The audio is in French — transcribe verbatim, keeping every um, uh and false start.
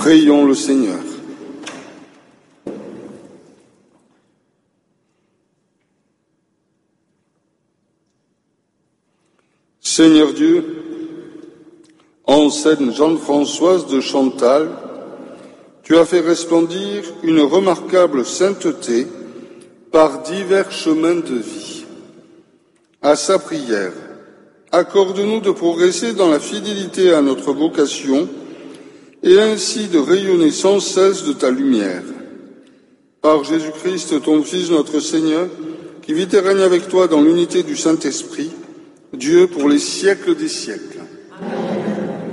Prions le Seigneur. Seigneur Dieu, en Sainte Jeanne-Françoise de Chantal, tu as fait resplendir une remarquable sainteté par divers chemins de vie. À sa prière, accorde-nous de progresser dans la fidélité à notre vocation et ainsi de rayonner sans cesse de ta lumière. Par Jésus-Christ, ton Fils, notre Seigneur, qui vit et règne avec toi dans l'unité du Saint-Esprit, Dieu pour les siècles des siècles.